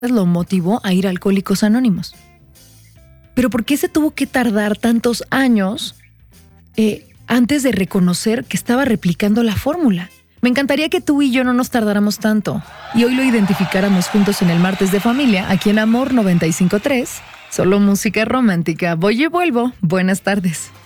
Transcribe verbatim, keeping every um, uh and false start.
lo motivó a ir a Alcohólicos Anónimos. Pero ¿por qué se tuvo que tardar tantos años eh, antes de reconocer que estaba replicando la fórmula? Me encantaría que tú y yo no nos tardáramos tanto y hoy lo identificáramos juntos en el Martes de Familia, aquí en Amor noventa y cinco punto tres. Solo música romántica. Voy y vuelvo. Buenas tardes.